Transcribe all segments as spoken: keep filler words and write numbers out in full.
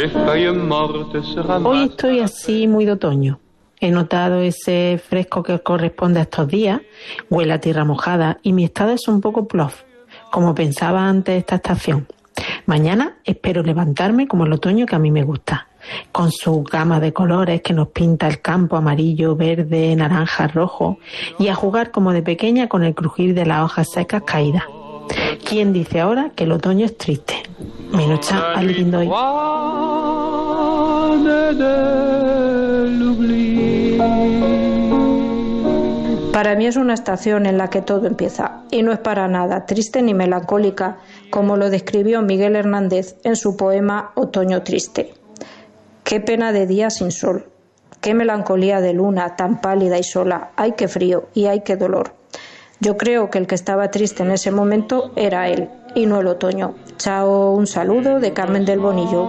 Hoy estoy así muy de otoño. He notado ese fresco que corresponde a estos días, huele a tierra mojada y mi estado es un poco plof, como pensaba antes de esta estación. Mañana espero levantarme como el otoño que a mí me gusta, con su gama de colores que nos pinta el campo amarillo, verde, naranja, rojo, y a jugar como de pequeña con el crujir de las hojas secas caídas. ¿Quién dice ahora que el otoño es triste? Menucha alindo hoy. Para mí es una estación en la que todo empieza, y no es para nada triste ni melancólica, como lo describió Miguel Hernández en su poema Otoño Triste. Qué pena de día sin sol, qué melancolía de luna tan pálida y sola, ay qué frío y ay qué dolor. Yo creo que el que estaba triste en ese momento era él, y no el otoño. Chao, un saludo de Carmen del Bonillo.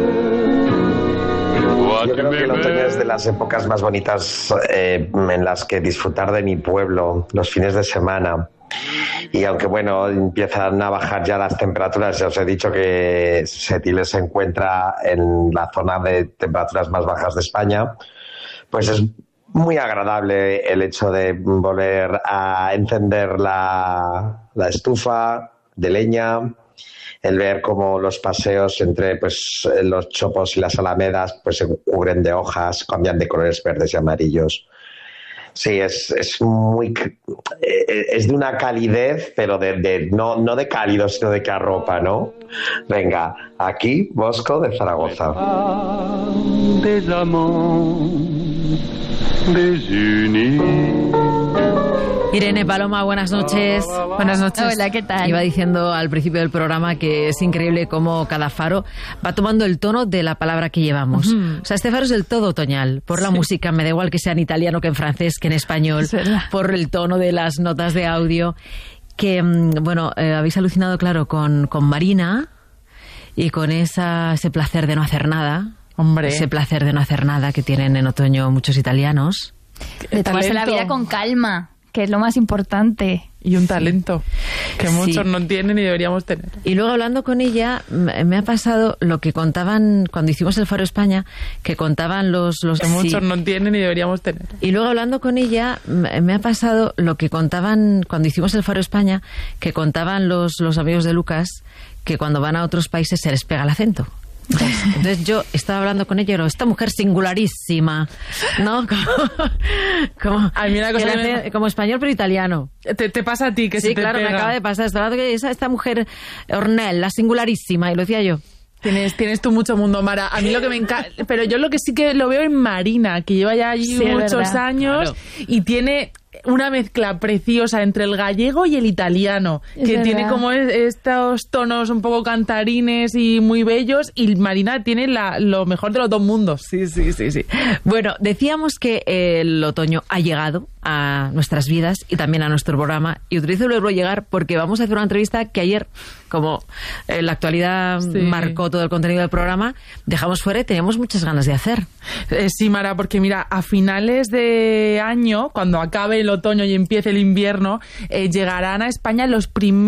Yo creo que el otoño es de las épocas más bonitas eh, en las que disfrutar de mi pueblo, los fines de semana. Y aunque, bueno, empiezan a bajar ya las temperaturas, ya os he dicho que Setiles se encuentra en la zona de temperaturas más bajas de España, pues es muy agradable el hecho de volver a encender la, la estufa de leña, el ver cómo los paseos entre pues los chopos y las alamedas pues se cubren de hojas, cambian de colores verdes y amarillos. Sí, es, es muy es de una calidez, pero de, de no, no de cálido, sino de que arropa, ¿no? Venga, aquí Bosco de Zaragoza. Irene Paloma, buenas noches. Buenas noches. Hola, ¿qué tal? Iba diciendo al principio del programa que es increíble cómo cada faro va tomando el tono de la palabra que llevamos. Uh-huh. O sea, este faro es del todo otoñal. Por la sí. música, me da igual que sea en italiano que en francés, que en español. Por el tono de las notas de audio. Que, bueno, eh, habéis alucinado, claro, con, con Marina y con esa, ese placer de no hacer nada. Hombre. Ese placer de no hacer nada que tienen en otoño muchos italianos. De tomarse la vida con calma, que es lo más importante. Y un talento que muchos sí. no tienen y deberíamos tener. Y luego hablando con ella, me ha pasado lo que contaban cuando hicimos el Faro España, que contaban los... los que muchos sí. no tienen y deberíamos tener. Y luego hablando con ella, me ha pasado lo que contaban cuando hicimos el Faro España, que contaban los, los amigos de Lucas, que cuando van a otros países se les pega el acento. Entonces, entonces yo estaba hablando con ella y digo, esta mujer singularísima, ¿no? Como, como, a mí una cosa hace, me... como español pero italiano. Te, te pasa a ti que sí, se te claro, pega. Me acaba de pasar. Estaba hablando que esa, esta mujer Ornell, la singularísima, y lo decía yo. Tienes, tienes tú mucho mundo, Mara. A mí lo que me encanta... Pero yo lo que sí que lo veo en Marina, que lleva ya allí sí, muchos años claro. y tiene una mezcla preciosa entre el gallego y el italiano, es que verdad. Tiene como estos tonos un poco cantarines y muy bellos, y Marina tiene la, lo mejor de los dos mundos. Sí, sí, sí, sí. Bueno, decíamos que el otoño ha llegado a nuestras vidas y también a nuestro programa, y utilizo el verbo llegar porque vamos a hacer una entrevista que ayer, como en la actualidad sí. marcó todo el contenido del programa, dejamos fuera y teníamos muchas ganas de hacer. Eh, sí, Mara, porque mira, a finales de año, cuando acabe el otoño y empiece el invierno, eh, llegarán a España los primeros